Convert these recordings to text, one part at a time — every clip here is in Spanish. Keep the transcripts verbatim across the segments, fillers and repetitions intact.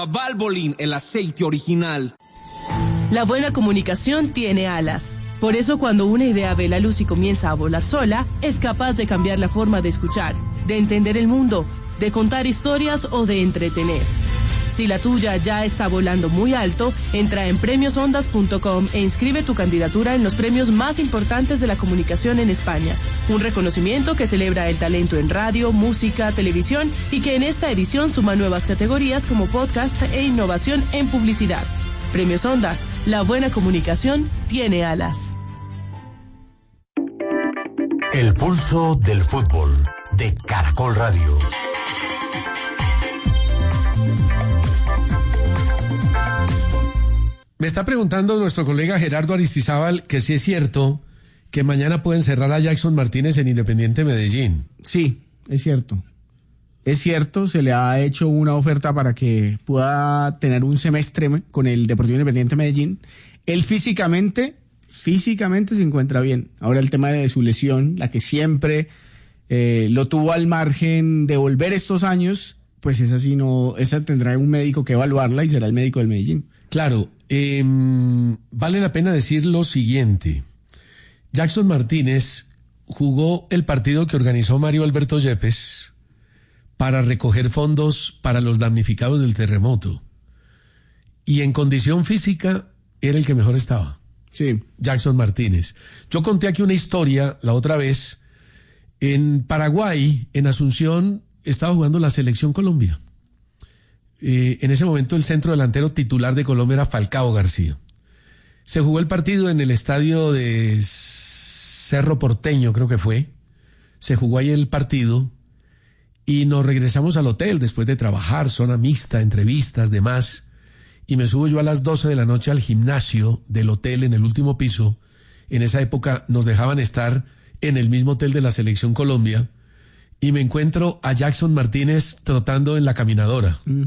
Valvoline, el aceite original. La buena comunicación tiene alas. Por eso cuando una idea ve la luz y comienza a volar sola, es capaz de cambiar la forma de escuchar, de entender el mundo, de contar historias o de entretener. Si la tuya ya está volando muy alto, entra en premios ondas punto com e inscribe tu candidatura en los premios más importantes de la comunicación en España. Un reconocimiento que celebra el talento en radio, música, televisión y que en esta edición suma nuevas categorías como podcast e innovación en publicidad. Premios Ondas, la buena comunicación tiene alas. El pulso del fútbol de Caracol Radio. Me está preguntando nuestro colega Gerardo Aristizábal que si es cierto que mañana pueden cerrar a Jackson Martínez en Independiente Medellín. Sí, es cierto. Es cierto, se le ha hecho una oferta para que pueda tener un semestre con el Deportivo Independiente Medellín. Él físicamente, físicamente se encuentra bien. Ahora el tema de su lesión, la que siempre eh, lo tuvo al margen de volver estos años, pues esa sí no, esa tendrá un médico que evaluarla y será el médico del Medellín. Claro, eh, vale la pena decir lo siguiente. Jackson Martínez jugó el partido que organizó Mario Alberto Yepes para recoger fondos para los damnificados del terremoto. Y en condición física era el que mejor estaba. Sí. Jackson Martínez. Yo conté aquí una historia la otra vez. En Paraguay, en Asunción, estaba jugando la Selección Colombia. Eh, en ese momento el centro delantero titular de Colombia era Falcao García. Se jugó el partido en el estadio de Cerro Porteño, creo que fue. Se jugó ahí el partido y nos regresamos al hotel después de trabajar, zona mixta, entrevistas, demás. Y me subo yo a las doce de la noche al gimnasio del hotel en el último piso. En esa época nos dejaban estar en el mismo hotel de la Selección Colombia. Y me encuentro a Jackson Martínez trotando en la caminadora. Mm.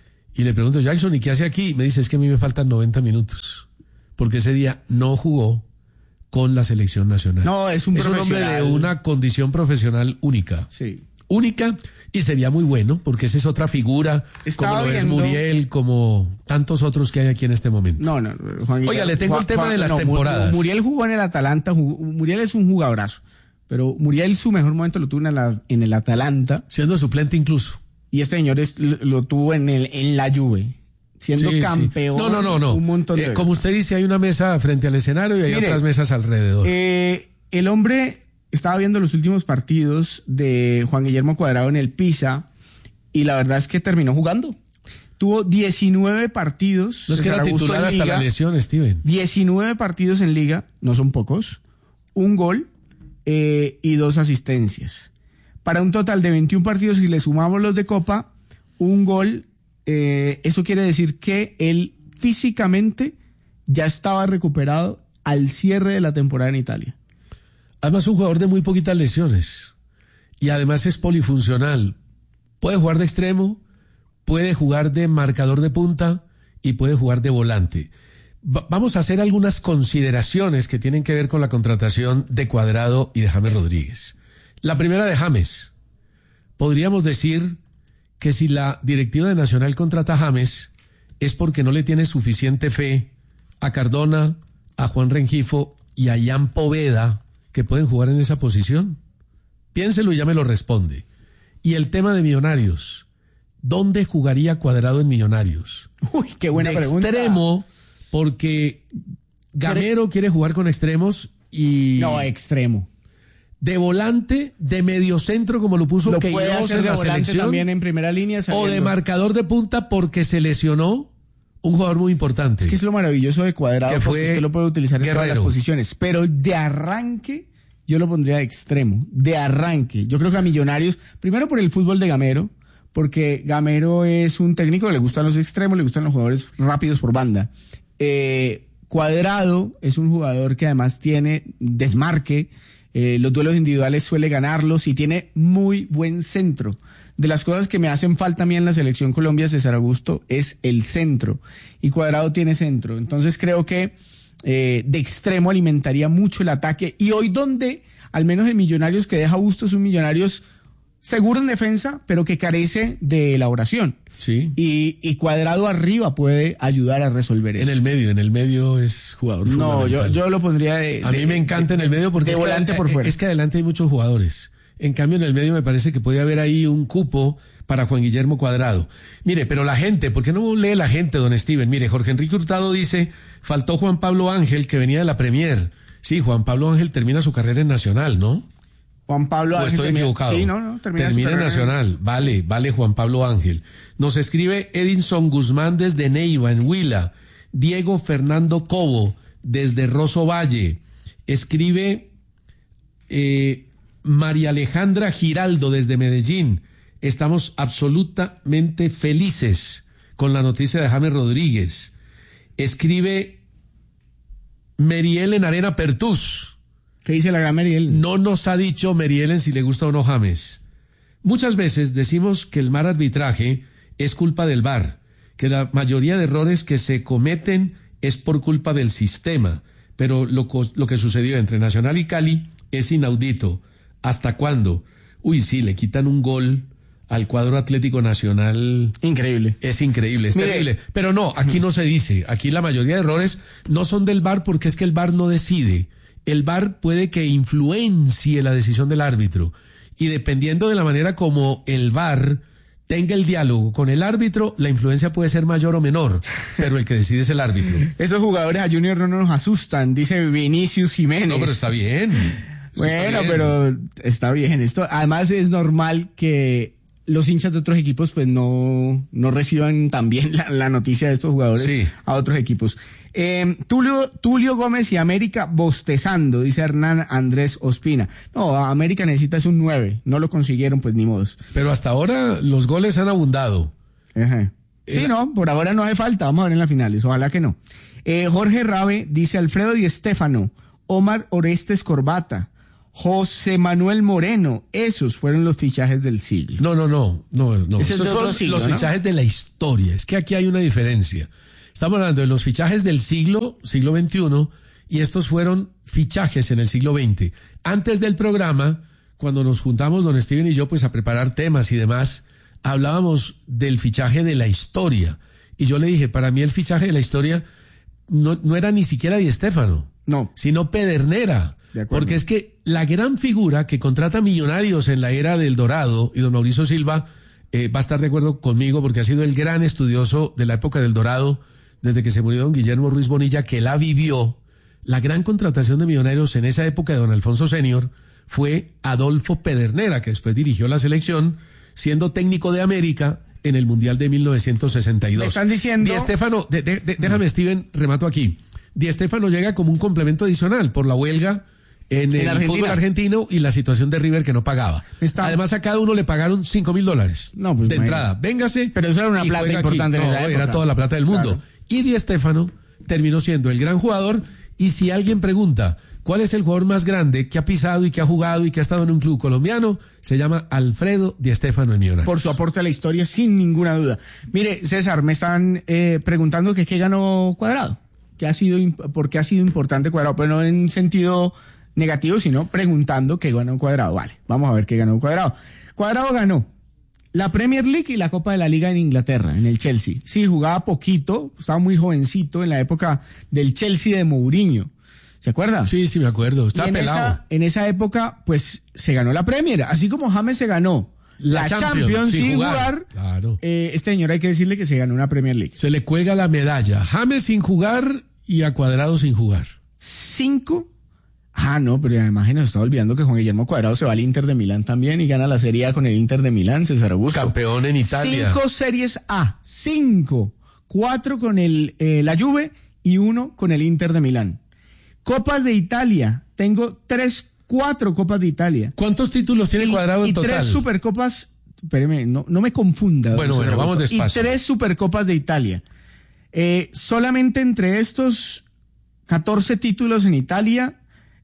Y le pregunto, Jackson, ¿y qué hace aquí? Me dice, es que a mí me faltan noventa minutos. Porque ese día no jugó con la selección nacional. No, es un es profesional. un hombre de una condición profesional única. Sí. Única, y sería muy bueno, porque esa es otra figura, Estaba como lo viendo... es Muriel, como tantos otros que hay aquí en este momento. No, no, Juan. Oiga, le tengo Juan, el tema Juan, de las no, temporadas. Muriel jugó en el Atalanta, jugó, Muriel es un jugadorazo, pero Muriel su mejor momento lo tuvo en, la, en el Atalanta. Siendo suplente incluso. Y este señor es, lo, lo tuvo en, el, en la Juve. Siendo sí, campeón. Sí. No, no, no, no. Un montón de eh, como usted dice, hay una mesa frente al escenario y hay Mire, otras mesas alrededor. Eh, el hombre estaba viendo los últimos partidos de Juan Guillermo Cuadrado en el Pisa y la verdad es que terminó jugando. Tuvo diecinueve partidos. No es que era titular hasta la lesión, Steven. diecinueve partidos en liga, no son pocos. Un gol eh, y dos asistencias. Para un total de veintiún partidos, si le sumamos los de Copa, un gol. Eh, eso quiere decir que él físicamente ya estaba recuperado al cierre de la temporada en Italia. Además, un jugador de muy poquitas lesiones. Y además es polifuncional. Puede jugar de extremo, puede jugar de marcador de punta y puede jugar de volante. Va- vamos a hacer algunas consideraciones que tienen que ver con la contratación de Cuadrado y de James Rodríguez. La primera de James. Podríamos decir que si la directiva de Nacional contrata a James es porque no le tiene suficiente fe a Cardona, a Juan Rengifo y a Jan Poveda, que pueden jugar en esa posición. Piénselo y ya me lo responde. Y el tema de Millonarios. ¿Dónde jugaría Cuadrado en Millonarios? Uy, qué buena de pregunta. Extremo, porque Gamero quiere jugar con extremos y... No, extremo. De volante, de mediocentro, como lo puso Lo puede Queiroz hacer en de la volante selección, también en primera línea. o saliendo. de marcador de punta porque se lesionó un jugador muy importante. Es que es lo maravilloso de Cuadrado, Que fue porque usted lo puede utilizar en todas Guerrero. las posiciones. Pero de arranque, yo lo pondría de extremo. De arranque. Yo creo que a Millonarios, primero por el fútbol de Gamero, porque Gamero es un técnico que le gustan los extremos, le gustan los jugadores rápidos por banda. Eh, Cuadrado es un jugador que además tiene desmarque, eh, los duelos individuales suele ganarlos y tiene muy buen centro. De las cosas que me hacen falta a mí en la selección Colombia, César Augusto, es el centro. Y Cuadrado tiene centro. Entonces creo que eh, de extremo alimentaría mucho el ataque. Y hoy donde, al menos en Millonarios que deja Bustos, un Millonarios seguro en defensa, pero que carece de elaboración. Sí. Y, y Cuadrado arriba puede ayudar a resolver eso. En el medio, en el medio es jugador No, fundamental. yo, yo lo pondría de... A de, mí me encanta de, en el medio porque de es, volante que, por fuera. es que adelante hay muchos jugadores. En cambio, en el medio me parece que puede haber ahí un cupo para Juan Guillermo Cuadrado. Mire, pero la gente, ¿por qué no lee la gente, don Steven? Mire, Jorge Enrique Hurtado dice, faltó Juan Pablo Ángel, que venía de la Premier. Sí, Juan Pablo Ángel termina su carrera en Nacional, ¿no? Juan Pablo ¿O Ángel estoy termina, equivocado? Sí, no, no, termina, termina en Nacional. Vale, vale, Juan Pablo Ángel. Nos escribe Edinson Guzmán desde Neiva, en Huila. Diego Fernando Cobo, desde Rosso Valle. Escribe eh, María Alejandra Giraldo, desde Medellín. Estamos absolutamente felices con la noticia de James Rodríguez. Escribe Merielen Arena Pertús. ¿Qué dice la gran Meriel? No nos ha dicho Merielen si le gusta o no James. Muchas veces decimos que el mal arbitraje es culpa del V A R, que la mayoría de errores que se cometen es por culpa del sistema, pero lo, lo que sucedió entre Nacional y Cali es inaudito. ¿Hasta cuándo? Uy, sí, le quitan un gol al cuadro Atlético Nacional. Increíble. Es increíble, es Mire, terrible. Pero no, aquí no se dice. Aquí la mayoría de errores no son del V A R porque es que el V A R no decide. El V A R puede que influencie la decisión del árbitro. Y dependiendo de la manera como el V A R tenga el diálogo con el árbitro, la influencia puede ser mayor o menor, pero el que decide es el árbitro. Esos jugadores a Junior no nos asustan, dice Vinicius Jiménez. No, pero está bien. Bueno, está bien. pero está bien. Esto, además es normal que los hinchas de otros equipos pues no, no reciban también la, la noticia de estos jugadores Sí. a otros equipos. Eh, Tulio, Tulio Gómez y América bostezando, dice Hernán Andrés Ospina. No, América necesita es un nueve, no lo consiguieron, pues ni modos. Pero hasta ahora los goles han abundado. Ajá. Sí, El- no, por ahora no hace falta, vamos a ver en las finales, ojalá que no. Eh, Jorge Rabe dice Alfredo Di Stéfano, Omar Orestes Corbata, José Manuel Moreno, esos fueron los fichajes del siglo. No, no, no, no, no. Ese es Esos de otro son siglo, los ¿no? fichajes de la historia. Es que aquí hay una diferencia. Estamos hablando de los fichajes del siglo, siglo veintiuno, y estos fueron fichajes en el siglo veinte. Antes del programa, cuando nos juntamos don Steven y yo, pues a preparar temas y demás, hablábamos del fichaje de la historia. Y yo le dije, para mí el fichaje de la historia no, no era ni siquiera Di Stéfano, No. sino Pedernera. De acuerdo. Porque es que la gran figura que contrata Millonarios en la era del Dorado, y don Mauricio Silva eh, va a estar de acuerdo conmigo porque ha sido el gran estudioso de la época del Dorado, desde que se murió don Guillermo Ruiz Bonilla, que la vivió. La gran contratación de Millonarios en esa época de don Alfonso Senior fue Adolfo Pedernera, que después dirigió la selección, siendo técnico de América en el Mundial de mil novecientos sesenta y dos. Me están diciendo- Di Stéfano, de- de- de- déjame Steven, remato aquí. Di Stéfano llega como un complemento adicional por la huelga en, En el Argentina. fútbol argentino y la situación de River que no pagaba. Está- Además a cada uno le pagaron cinco mil dólares No, pues, de imagínese. entrada. Véngase. Pero eso era una y plata juega importante en No, esa época. era toda la plata del mundo. Claro. Y Di Stéfano terminó siendo el gran jugador. Y si alguien pregunta cuál es el jugador más grande que ha pisado y que ha jugado y que ha estado en un club colombiano, se llama Alfredo Di Stéfano en Millonarios. Por su aporte a la historia, sin ninguna duda. Mire, César, me están eh, preguntando que qué ganó Cuadrado, que ha sido, imp- por qué ha sido importante Cuadrado, pero no en sentido negativo, sino preguntando qué ganó Cuadrado. Vale, vamos a ver qué ganó Cuadrado. Cuadrado ganó la Premier League y la Copa de la Liga en Inglaterra, en el Chelsea. Sí, jugaba poquito, estaba muy jovencito en la época del Chelsea de Mourinho. ¿Se acuerda? Sí, sí, me acuerdo. Estaba Y en pelado. esa, en esa época, pues, se ganó la Premier. Así como James se ganó la, La Champions, Champions, sin sin jugar. jugar, Claro. eh, este señor hay que decirle que se ganó una Premier League. Se le cuelga la medalla. James sin jugar y a Cuadrado sin jugar. Cinco. Ah, no, pero además se nos está olvidando que Juan Guillermo Cuadrado se va al Inter de Milán también y gana la Serie A con el Inter de Milán, César Augusto. Campeón en Italia. Cinco Series A. Cinco. Cuatro con el, eh, la Juve y uno con el Inter de Milán. Copas de Italia. Tengo tres, cuatro Copas de Italia. ¿Cuántos títulos tiene Y- Cuadrado en y total? tres supercopas, espéreme, no, no me confunda. Bueno, César bueno, vamos Augusto. despacio. Y tres supercopas de Italia. Eh, solamente entre estos catorce títulos en Italia,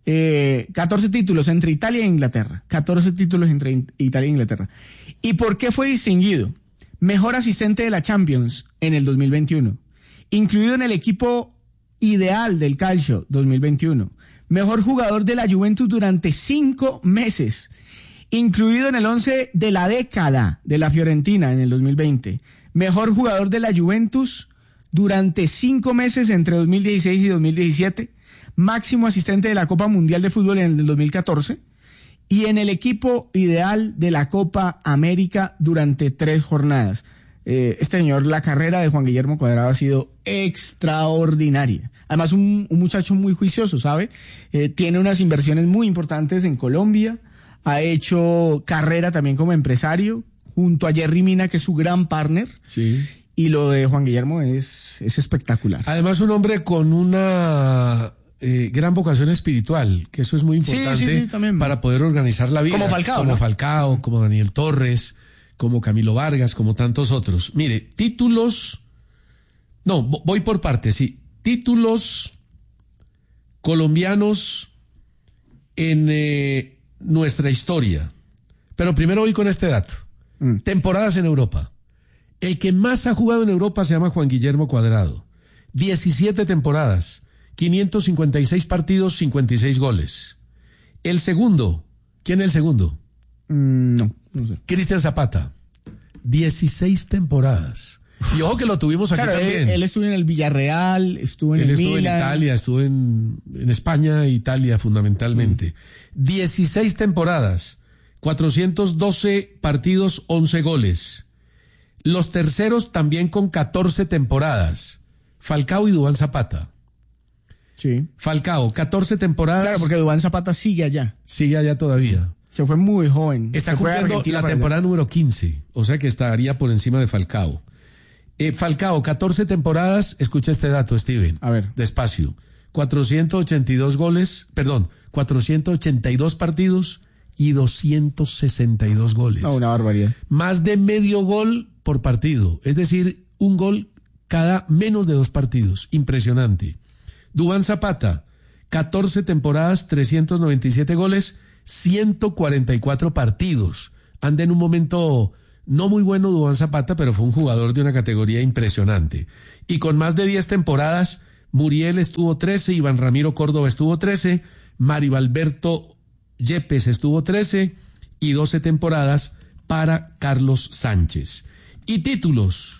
eh, catorce títulos entre Italia e Inglaterra. catorce títulos entre In- Italia e Inglaterra. ¿Y por qué fue distinguido? Mejor asistente de la Champions en el dos mil veintiuno. Incluido en el equipo ideal del Calcio dos mil veintiuno. Mejor jugador de la Juventus durante cinco meses. incluido en el once de la década de la Fiorentina en el dos mil veinte. Mejor jugador de la Juventus durante cinco meses entre dos mil dieciséis y dos mil diecisiete. Máximo asistente de la Copa Mundial de Fútbol en el dos mil catorce. Y en el equipo ideal de la Copa América durante tres jornadas. Eh, este señor, la carrera de Juan Guillermo Cuadrado ha sido extraordinaria. Además, un, un muchacho muy juicioso, ¿sabe? Eh, tiene unas inversiones muy importantes en Colombia. Ha hecho carrera también como empresario, junto a Jerry Mina, que es su gran partner. Sí. Y lo de Juan Guillermo es, es espectacular. Además, un hombre con una eh, gran vocación espiritual, que eso es muy importante sí, sí, sí, también. Para poder organizar la vida. Como Falcao, Como ¿no? Falcao, como Daniel Torres, como Camilo Vargas, como tantos otros. Mire, títulos... No, voy por partes, sí. Títulos colombianos en eh, nuestra historia. Pero primero voy con este dato. Mm. Temporadas en Europa. El que más ha jugado en Europa se llama Juan Guillermo Cuadrado. diecisiete temporadas, quinientos cincuenta y seis partidos, cincuenta y seis goles. El segundo, ¿quién es el segundo? Mm, no, no sé. Cristian Zapata, dieciséis temporadas. Y ojo que lo tuvimos aquí claro, también. Él, él estuvo en el Villarreal, estuvo en él el estuvo Milan. en Italia, estuvo en, en España e Italia fundamentalmente. Mm. dieciséis temporadas, cuatrocientos doce partidos, once goles. Los terceros también con catorce temporadas. Falcao y Duván Zapata. Sí. Falcao, catorce temporadas. Claro, porque Duván Zapata sigue allá. Sigue allá todavía. Se fue muy joven. Está Se fue a cumpliendo Argentina la temporada allá. Número quince, o sea que estaría por encima de Falcao. Eh, Falcao, catorce temporadas, escucha este dato, Steven. A ver. Despacio. cuatrocientos ochenta y dos goles, perdón, cuatrocientos ochenta y dos partidos y doscientos sesenta y dos goles. No, una barbaridad. Más de medio gol por partido, es decir, un gol cada menos de dos partidos. Impresionante. Duván Zapata, catorce temporadas, trescientos noventa y siete goles, ciento cuarenta y cuatro partidos. Anda en un momento no muy bueno Duván Zapata, pero fue un jugador de una categoría impresionante. Y con más de diez temporadas, Muriel estuvo trece, Iván Ramiro Córdoba estuvo trece, Mario Alberto Yepes estuvo trece y doce temporadas para Carlos Sánchez. Y títulos.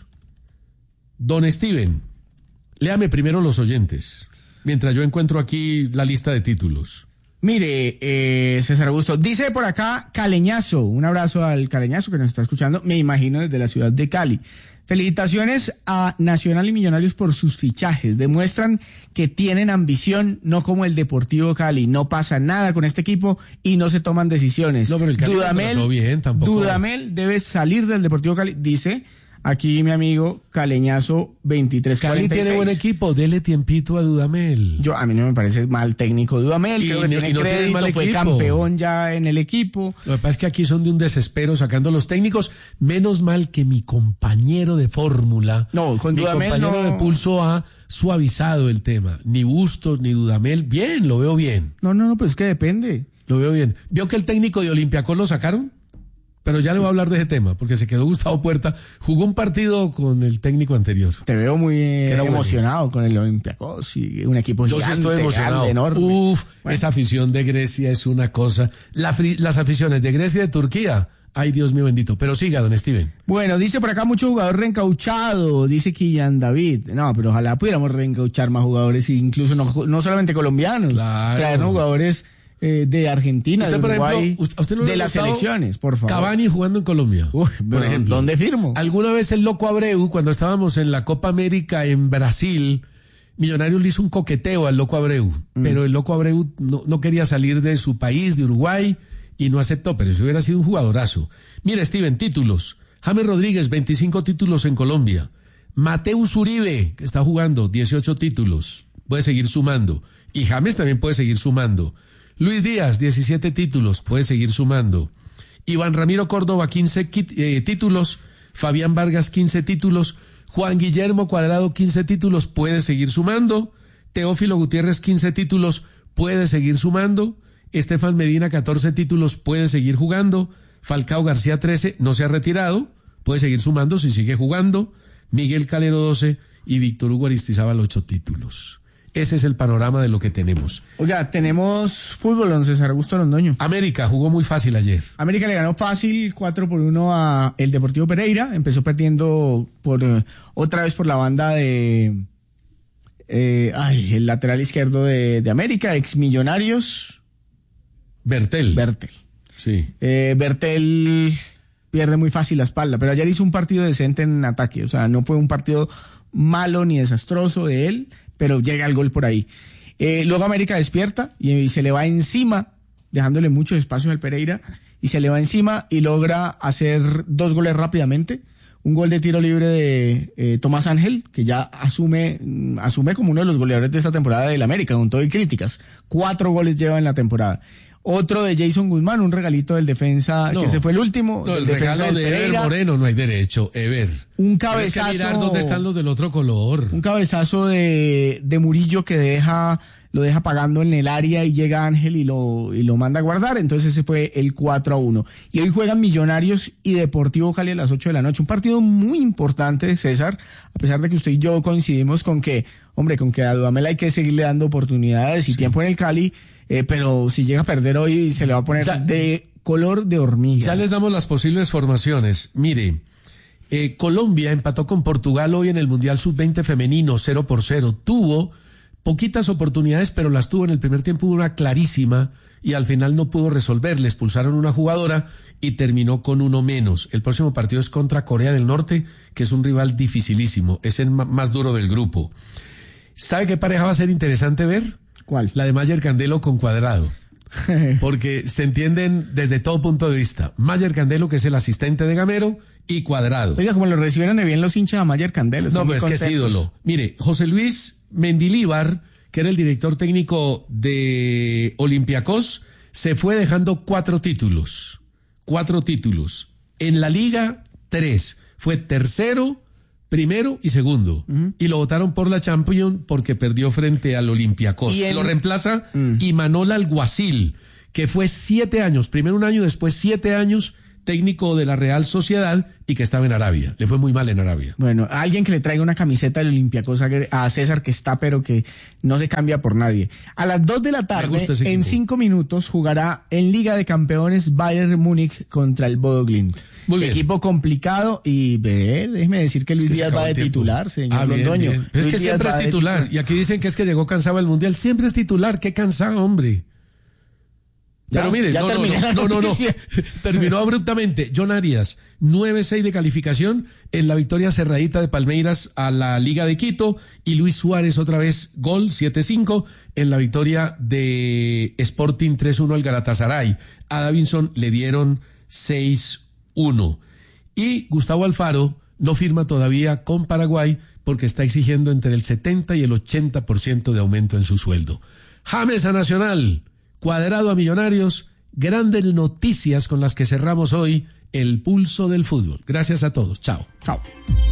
Don Steven, léame primero los oyentes, mientras yo encuentro aquí la lista de títulos. Mire, eh, César Augusto, dice por acá Caleñazo, un abrazo al Caleñazo que nos está escuchando, me imagino desde la ciudad de Cali. Felicitaciones a Nacional y Millonarios por sus fichajes, demuestran que tienen ambición, no como el Deportivo Cali, no pasa nada con este equipo y no se toman decisiones. No, pero el Cali Dudamel, no bien, tampoco. Dudamel debe salir del Deportivo Cali, dice aquí mi amigo Caleñazo veintitrés cuarenta y seis. Cali tiene buen equipo, dele tiempito a Dudamel. Yo, a mí no me parece mal técnico Dudamel, Y creo que no- tiene y no tiene crédito, mal fue equipo. campeón ya en el equipo. Lo que pasa es que aquí son de un desespero sacando los técnicos. Menos mal que mi compañero de fórmula, No, con mi Dudamel compañero no. de pulso ha suavizado el tema. Ni Bustos, ni Dudamel. Bien, lo veo bien. No, no, no, pues es que depende. Lo veo bien. ¿Vio que el técnico de Olympiacos lo sacaron? Pero ya le voy a hablar de ese tema, porque se quedó Gustavo Puerta. Jugó un partido con el técnico anterior. Te veo muy eh, era bueno. emocionado con el Olympiacos y un equipo Yo sí gigante, estoy emocionado. grande, enorme. Uf, Bueno. esa afición de Grecia es una cosa. La fri- las aficiones de Grecia y de Turquía, ay Dios mío bendito. Pero siga, don Steven. Bueno, dice por acá mucho jugador reencauchado, dice Killian David. No, pero ojalá pudiéramos reencauchar más jugadores, incluso no, no solamente colombianos. Claro. Traernos jugadores eh, de Argentina, Usted, de por Uruguay, ejemplo, ¿a usted no le de ha las gustado selecciones, por favor. Cavani jugando en Colombia. Uy, por pero, ejemplo. ¿dónde firmo? Alguna vez el Loco Abreu, cuando estábamos en la Copa América en Brasil, Millonarios le hizo un coqueteo al Loco Abreu, mm. pero el Loco Abreu no, no quería salir de su país, de Uruguay, y no aceptó, pero eso hubiera sido un jugadorazo. Mire, Steven, títulos. James Rodríguez, veinticinco títulos en Colombia. Mateus Uribe, que está jugando, dieciocho títulos. Puede seguir sumando. Y James también puede seguir sumando. Luis Díaz, diecisiete títulos, puede seguir sumando. Iván Ramiro Córdoba, quince eh, títulos. Fabián Vargas, quince títulos. Juan Guillermo Cuadrado, quince títulos, puede seguir sumando. Teófilo Gutiérrez, quince títulos, puede seguir sumando. Estefan Medina, catorce títulos, puede seguir jugando. Falcao García, trece, no se ha retirado, puede seguir sumando si sigue jugando. Miguel Calero, doce, y Víctor Hugo Aristizábal, ocho títulos. Ese es el panorama de lo que tenemos. Oiga, tenemos fútbol, don César Augusto Londoño. América jugó muy fácil ayer. América le ganó fácil cuatro por uno a el Deportivo Pereira. Empezó perdiendo por eh, otra vez por la banda de eh, ay, el lateral izquierdo de, de América, ex Millonarios. Bertel. Bertel. Sí. Eh, Bertel pierde muy fácil la espalda, pero ayer hizo un partido decente en ataque. O sea, no fue un partido malo ni desastroso de él, pero llega el gol por ahí. Eh, luego América despierta y, y se le va encima, dejándole mucho espacio al Pereira, y se le va encima y logra hacer dos goles rápidamente. Un gol de tiro libre de eh, Tomás Ángel, que ya asume, asume como uno de los goleadores de esta temporada del América, con todo y críticas. Cuatro goles lleva en la temporada. Otro de Jason Guzmán, un regalito del defensa, no, que ese fue el último. No, el regalo de Ever Moreno no hay derecho, Ever. Un cabezazo. Tienes que mirar dónde están los del otro color. Un cabezazo de, de Murillo que deja, lo deja pagando en el área y llega Ángel y lo, y lo manda a guardar. Entonces ese fue el cuatro a uno. Y hoy juegan Millonarios y Deportivo Cali a las ocho de la noche. Un partido muy importante, César, a pesar de que usted y yo coincidimos con que, hombre, con que a Dudamel hay que seguirle dando oportunidades y sí. tiempo en el Cali. Eh, pero si llega a perder hoy se le va a poner ya, de color de hormiga. Ya les damos las posibles formaciones. Mire, eh, Colombia empató con Portugal hoy en el Mundial sub veinte femenino cero por cero. Tuvo poquitas oportunidades, pero las tuvo en el primer tiempo, una clarísima, y al final no pudo resolver. Le expulsaron una jugadora y terminó con uno menos. El próximo partido es contra Corea del Norte, que es un rival dificilísimo. Es el más duro del grupo. ¿Sabe qué pareja va a ser interesante ver? ¿Cuál? La de Mayer Candelo con Cuadrado. Porque se entienden desde todo punto de vista. Mayer Candelo, que es el asistente de Gamero, y Cuadrado. Oiga, como lo recibieron de bien los hinchas a Mayer Candelo. No, pues es que es ídolo. Mire, José Luis Mendilíbar, que era el director técnico de Olympiacos, se fue dejando cuatro títulos. Cuatro títulos. En la Liga, tres. Fue tercero, primero y segundo. Uh-huh. Y lo votaron por la Champions porque perdió frente al Olympiacos. En... Lo reemplaza uh-huh. Imanol Alguacil, que fue siete años, primero un año, después siete años, técnico de la Real Sociedad y que estaba en Arabia. Le fue muy mal en Arabia. Bueno, alguien que le traiga una camiseta del Olympiacos a César, que está, pero que no se cambia por nadie. A las dos de la tarde, en cinco minutos, jugará en Liga de Campeones Bayern Múnich contra el Bodo Glimt. Muy bien. Equipo complicado y ve, déjeme decir que Luis es que Díaz va de titular, señor ah, bien, Londoño. Bien. Es que Díaz siempre es titular. Y aquí dicen que es que llegó cansado al Mundial. Siempre es titular. Qué cansado, hombre. Ya, Pero mire, ya no, no, no, no, no, no. Terminó abruptamente. John Arias, nueve seis de calificación en la victoria cerradita de Palmeiras a la Liga de Quito. Y Luis Suárez otra vez, gol, siete cinco, en la victoria de Sporting tres uno al Galatasaray. A Davinson le dieron seis uno. Y Gustavo Alfaro no firma todavía con Paraguay porque está exigiendo entre el setenta y el ochenta por ciento de aumento en su sueldo. James a Nacional, Cuadrado a Millonarios, grandes noticias con las que cerramos hoy el pulso del fútbol. Gracias a todos. Chao. Chao.